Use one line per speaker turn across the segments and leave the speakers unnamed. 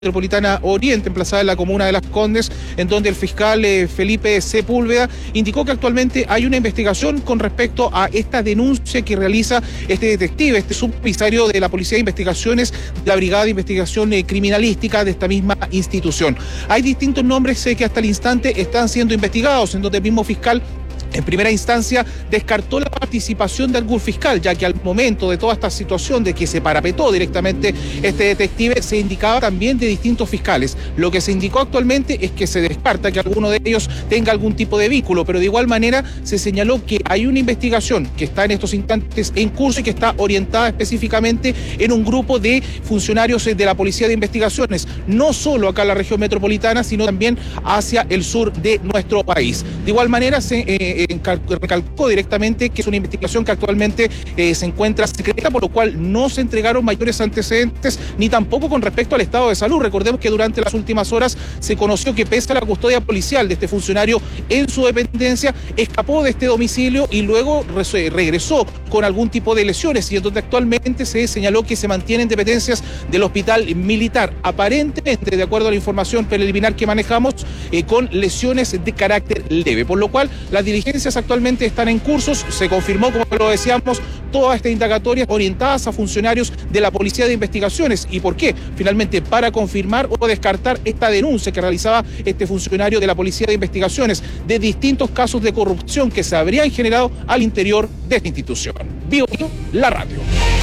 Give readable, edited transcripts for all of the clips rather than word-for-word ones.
Metropolitana Oriente, emplazada en la comuna de Las Condes, en donde el fiscal Felipe Sepúlveda indicó que actualmente hay una investigación con respecto a esta denuncia que realiza este detective, este subcomisario de la Policía de Investigaciones, de la Brigada de Investigación Criminalística de esta misma institución. Hay distintos nombres que hasta el instante están siendo investigados, en donde el mismo fiscal en primera instancia descartó la participación de algún fiscal, ya que al momento de toda esta situación de que se parapetó directamente este detective, se indicaba también de distintos fiscales. Lo que se indicó actualmente es que se descarta que alguno de ellos tenga algún tipo de vínculo, pero de igual manera se señaló que hay una investigación que está en estos instantes en curso y que está orientada específicamente en un grupo de funcionarios de la Policía de Investigaciones, no solo acá en la región metropolitana, sino también hacia el sur de nuestro país. De igual manera se recalcó directamente que es una investigación que actualmente se encuentra secreta, por lo cual no se entregaron mayores antecedentes ni tampoco con respecto al estado de salud. Recordemos que durante las últimas horas se conoció que pese a la custodia policial de este funcionario en su dependencia, escapó de este domicilio y luego regresó con algún tipo de lesiones, y es donde actualmente se señaló que se mantienen dependencias del hospital militar, aparentemente, de acuerdo a la información preliminar que manejamos, con lesiones de carácter leve, por lo cual las diligencias actualmente están en cursos. Se confirmó, como lo decíamos, todas estas indagatorias orientadas a funcionarios de la Policía de Investigaciones. ¿Y por qué? Finalmente, para confirmar o descartar esta denuncia que realizaba este funcionario de la Policía de Investigaciones de distintos casos de corrupción que se habrían generado al interior de esta institución. Bio, la radio.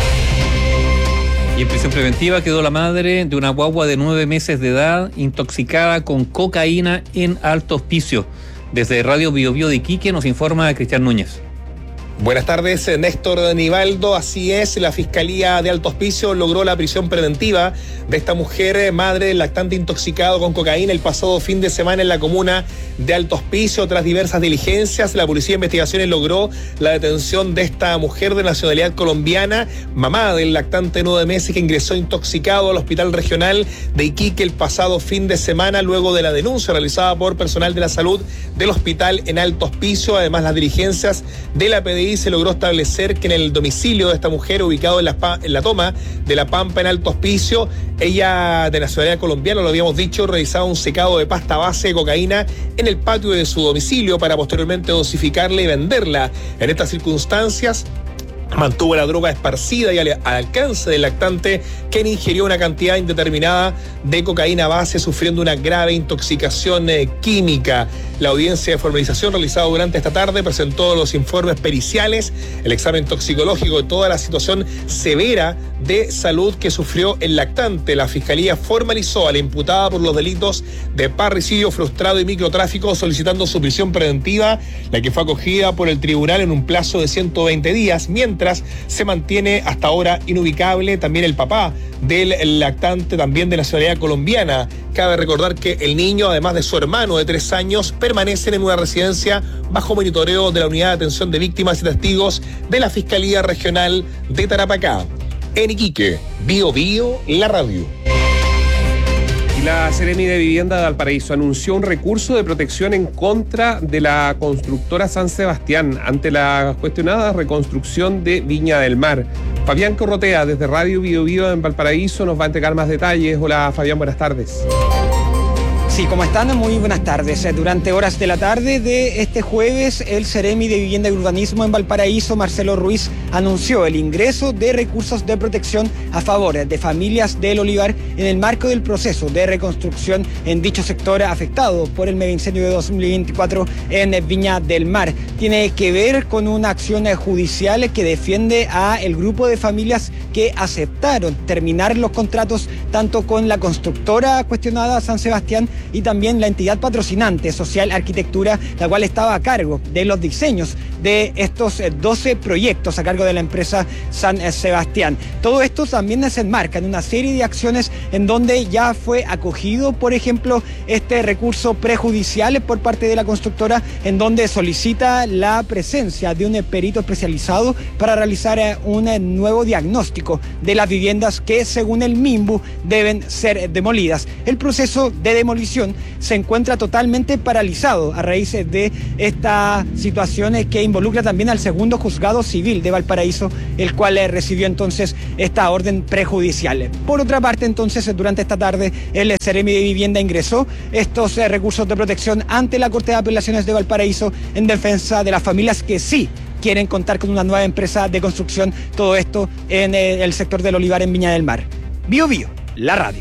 Y en prisión preventiva quedó la madre de una guagua de 9 meses de edad intoxicada con cocaína en Alto Hospicio. Desde Radio Bio Bio de Iquique nos informa Cristian Núñez.
Buenas tardes, Néstor Nivaldo. Así es, la Fiscalía de Alto Hospicio logró la prisión preventiva de esta mujer, madre del lactante intoxicado con cocaína, el pasado fin de semana en la comuna de Alto Hospicio. Tras diversas diligencias, la Policía de Investigaciones logró la detención de esta mujer de nacionalidad colombiana, mamá del lactante de 9 meses que ingresó intoxicado al Hospital Regional de Iquique el pasado fin de semana, luego de la denuncia realizada por personal de la salud del hospital en Alto Hospicio. Además, las diligencias de la PDI se logró establecer que en el domicilio de esta mujer, ubicado en la toma de La Pampa en Alto Hospicio, ella de nacionalidad colombiana, lo habíamos dicho, realizaba un secado de pasta base de cocaína en el patio de su domicilio para posteriormente dosificarla y venderla. En estas circunstancias, mantuvo la droga esparcida y al alcance del lactante, quien ingirió una cantidad indeterminada de cocaína base, sufriendo una grave intoxicación química. La audiencia de formalización realizada durante esta tarde presentó los informes periciales, el examen toxicológico de toda la situación severa de salud que sufrió el lactante. La Fiscalía formalizó a la imputada por los delitos de parricidio frustrado y microtráfico, solicitando su prisión preventiva, la que fue acogida por el tribunal en un plazo de 120 días, mientras se mantiene hasta ahora inubicable también el papá del lactante, también de nacionalidad colombiana. Cabe recordar que el niño, además de su hermano de 3 años, permanecen en una residencia bajo monitoreo de la Unidad de Atención de Víctimas y Testigos de la Fiscalía Regional de Tarapacá. En Iquique, Bio Bio, la radio.
Y la Seremi de Vivienda de Valparaíso anunció un recurso de protección en contra de la constructora San Sebastián ante la cuestionada reconstrucción de Viña del Mar. Fabián Corrotea, desde Radio Bio Bio en Valparaíso, nos va a entregar más detalles. Hola, Fabián, buenas tardes.
Sí, ¿cómo están? Muy buenas tardes. Durante horas de la tarde de este jueves, el Seremi de Vivienda y Urbanismo en Valparaíso, Marcelo Ruiz, anunció el ingreso de recursos de protección a favor de familias del Olivar en el marco del proceso de reconstrucción en dicho sector afectado por el megaincendio de 2024 en Viña del Mar. Tiene que ver con una acción judicial que defiende a el grupo de familias que aceptaron terminar los contratos tanto con la constructora cuestionada San Sebastián y también la entidad patrocinante Social Arquitectura, la cual estaba a cargo de los diseños de estos 12 proyectos a cargo de la empresa San Sebastián. Todo esto también se enmarca en una serie de acciones en donde ya fue acogido, por ejemplo, este recurso prejudicial por parte de la constructora, en donde solicita la presencia de un perito especializado para realizar un nuevo diagnóstico de las viviendas que, según el MIMBU, deben ser demolidas. El proceso de demolición se encuentra totalmente paralizado a raíz de esta situación que involucra también al segundo juzgado civil de Valparaíso, el cual recibió entonces esta orden prejudicial. Por otra parte, entonces, durante esta tarde, el Seremi de Vivienda ingresó estos recursos de protección ante la Corte de Apelaciones de Valparaíso en defensa de las familias que sí quieren contar con una nueva empresa de construcción, todo esto en el sector del Olivar en Viña del Mar. Bio Bio, la radio.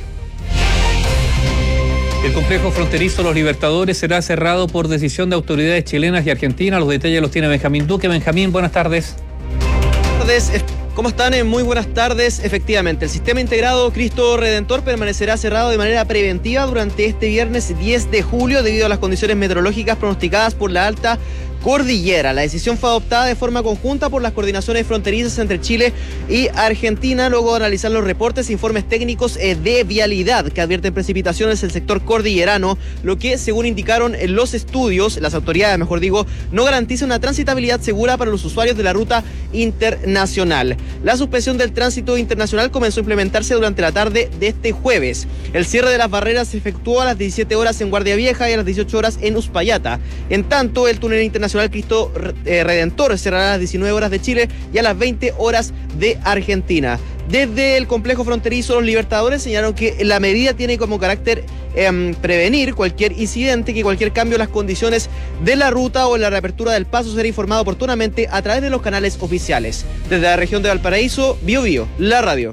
El complejo fronterizo Los Libertadores será cerrado por decisión de autoridades chilenas y argentinas. Los detalles los tiene Benjamín Duque. Benjamín, buenas tardes.
Buenas tardes. ¿Cómo están? Muy buenas tardes. Efectivamente, el sistema integrado Cristo Redentor permanecerá cerrado de manera preventiva durante este viernes 10 de julio debido a las condiciones meteorológicas pronosticadas por la alta cordillera. La decisión fue adoptada de forma conjunta por las coordinaciones fronterizas entre Chile y Argentina, luego de analizar los reportes e informes técnicos de vialidad que advierten precipitaciones en el sector cordillerano, lo que, según indicaron los estudios, las autoridades, mejor digo, no garantiza una transitabilidad segura para los usuarios de la ruta internacional. La suspensión del tránsito internacional comenzó a implementarse durante la tarde de este jueves. El cierre de las barreras se efectuó a las 17 horas en Guardia Vieja y a las 18 horas en Uspallata. En tanto, el túnel internacional Cristo Redentor cerrará a las 19 horas de Chile y a las 20 horas de Argentina. Desde el complejo fronterizo Los Libertadores señalaron que la medida tiene como carácter prevenir cualquier incidente, que cualquier cambio en las condiciones de la ruta o en la reapertura del paso será informado oportunamente a través de los canales oficiales. Desde la región de Valparaíso, Bio Bio, la radio.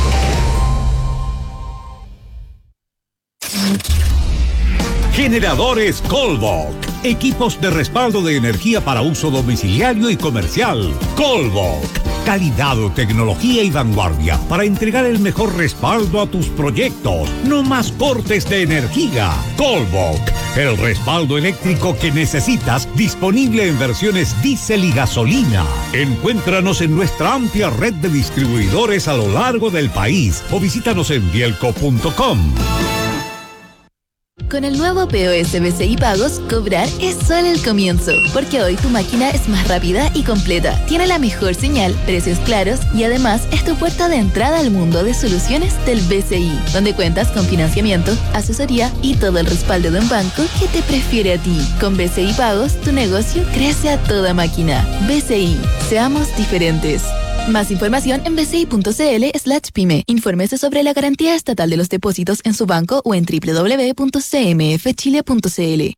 Generadores Colbok. Equipos de respaldo de energía para uso domiciliario y comercial. Colbok. Calidad, tecnología y vanguardia para entregar el mejor respaldo a tus proyectos. No más cortes de energía. Colbok. El respaldo eléctrico que necesitas, disponible en versiones diésel y gasolina. Encuéntranos en nuestra amplia red de distribuidores a lo largo del país o visítanos en bielco.com.
Con el nuevo POS BCI Pagos, cobrar es solo el comienzo, porque hoy tu máquina es más rápida y completa, tiene la mejor señal, precios claros y además es tu puerta de entrada al mundo de soluciones del BCI, donde cuentas con financiamiento, asesoría y todo el respaldo de un banco que te prefiere a ti. Con BCI Pagos, tu negocio crece a toda máquina. BCI, seamos diferentes. Más información en bci.cl/pyme. Infórmese sobre la garantía estatal de los depósitos en su banco o en www.cmfchile.cl.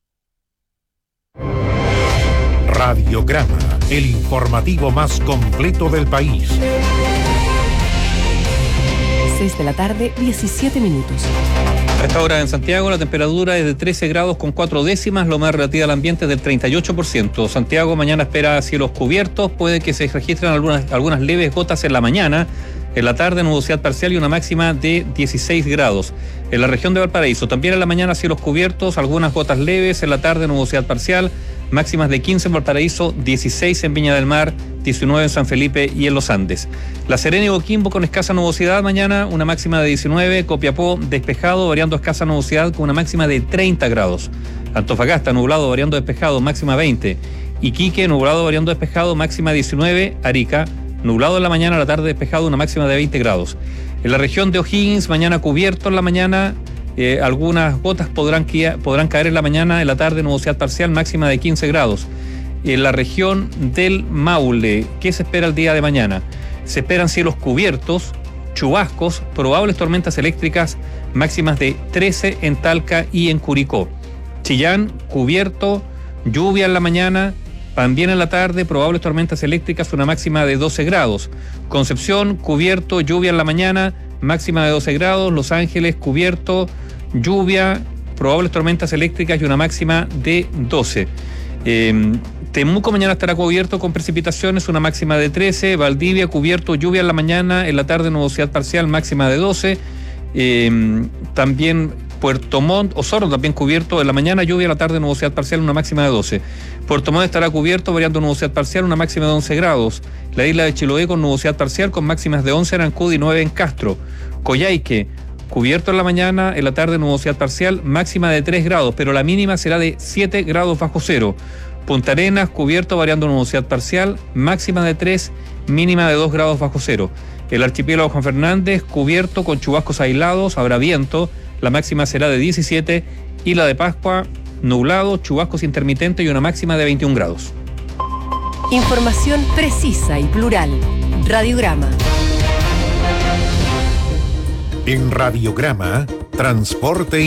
Radiograma, el informativo más completo del país.
6 de la tarde, 17 minutos.
A esta hora en Santiago la temperatura es de 13 grados con 4 décimas, lo más relativa al ambiente es del 38%. Santiago mañana espera cielos cubiertos, puede que se registren algunas leves gotas en la mañana. En la tarde nubosidad parcial y una máxima de 16 grados. En la región de Valparaíso también en la mañana cielos cubiertos, algunas gotas leves, en la tarde nubosidad parcial, máximas de 15 en Valparaíso, 16 en Viña del Mar, 19 en San Felipe y en los Andes. La Serena y Coquimbo con escasa nubosidad mañana, una máxima de 19, Copiapó despejado, variando escasa nubosidad con una máxima de 30 grados. Antofagasta nublado, variando despejado, máxima 20. Iquique nublado, variando despejado, máxima 19. Arica nublado en la mañana, a la tarde despejado, una máxima de 20 grados. En la región de O'Higgins, mañana cubierto en la mañana, algunas gotas podrán caer en la mañana, en la tarde nubosidad parcial, máxima de 15 grados. En la región del Maule, ¿qué se espera el día de mañana? Se esperan cielos cubiertos, chubascos, probables tormentas eléctricas, máximas de 13 en Talca y en Curicó. Chillán, cubierto, lluvia en la mañana, también en la tarde, probables tormentas eléctricas, una máxima de 12 grados. Concepción, cubierto, lluvia en la mañana, máxima de 12 grados. Los Ángeles, cubierto, lluvia, probables tormentas eléctricas y una máxima de 12. Temuco mañana estará cubierto con precipitaciones, una máxima de 13. Valdivia, cubierto, lluvia en la mañana, en la tarde nubosidad parcial, máxima de 12. También Puerto Montt, Osorno también cubierto en la mañana, lluvia, en la tarde nubosidad parcial, una máxima de 12. Puerto Montt estará cubierto, variando nubosidad parcial, una máxima de 11 grados. La isla de Chiloé con nubosidad parcial, con máximas de 11 en Ancud y 9 en Castro. Coyhaique, cubierto en la mañana, en la tarde nubosidad parcial, máxima de 3 grados, pero la mínima será de 7 grados bajo cero. Punta Arenas, cubierto, variando nubosidad parcial, máxima de 3, mínima de 2 grados bajo cero. El archipiélago Juan Fernández, cubierto con chubascos aislados, habrá viento, la máxima será de 17, Isla de Pascua, nublado, chubascos intermitentes y una máxima de 21 grados.
Información precisa y plural. Radiograma.
En Radiograma, transporte